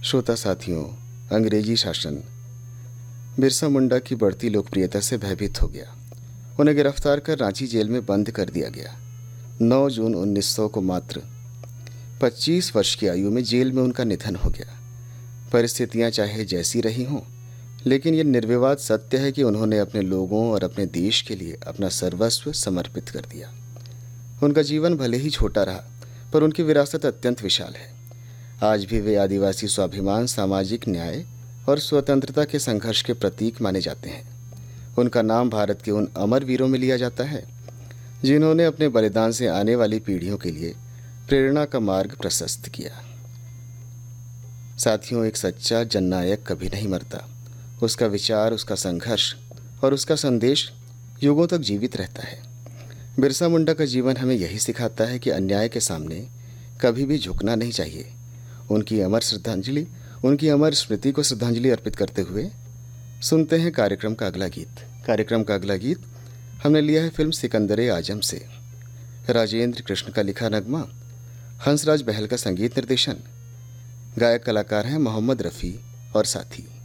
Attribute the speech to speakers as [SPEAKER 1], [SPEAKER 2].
[SPEAKER 1] श्रोता साथियों, अंग्रेजी शासन बिरसा मुंडा की बढ़ती लोकप्रियता से भयभीत हो गया। उन्हें गिरफ्तार कर रांची जेल में बंद कर दिया गया। 9 जून 1900 को मात्र 25 वर्ष की आयु में जेल में उनका निधन हो गया। परिस्थितियां चाहे जैसी रही हों, लेकिन यह निर्विवाद सत्य है कि उन्होंने अपने लोगों और अपने देश के लिए अपना सर्वस्व समर्पित कर दिया। उनका जीवन भले ही छोटा रहा, पर उनकी विरासत अत्यंत विशाल है। आज भी वे आदिवासी स्वाभिमान, सामाजिक न्याय और स्वतंत्रता के संघर्ष के प्रतीक माने जाते हैं। उनका नाम भारत के उन अमर वीरों में लिया जाता है जिन्होंने अपने बलिदान से आने वाली पीढ़ियों के लिए प्रेरणा का मार्ग प्रशस्त किया। साथियों, एक सच्चा जननायक कभी नहीं मरता। उसका विचार, उसका संघर्ष और उसका संदेश युगों तक जीवित रहता है। बिरसा मुंडा का जीवन हमें यही सिखाता है कि अन्याय के सामने कभी भी झुकना नहीं चाहिए। उनकी अमर स्मृति को श्रद्धांजलि अर्पित करते हुए सुनते हैं कार्यक्रम का अगला गीत। हमने लिया है फिल्म सिकंदर आजम से। राजेंद्र कृष्ण का लिखा नगमा, हंसराज बहल का संगीत निर्देशन। गायक कलाकार हैं मोहम्मद रफ़ी और साथी।